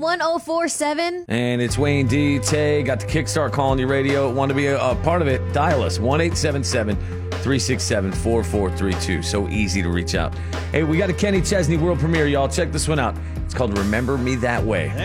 1047. And it's Wayne D. Tay. Got the Kickstart Colony Radio. Want to be a part of it? Dial us. 1-877-367-4432. So easy to reach out. Hey, we got a Kenny Chesney world premiere, y'all. Check this one out. It's called Remember Me That Way.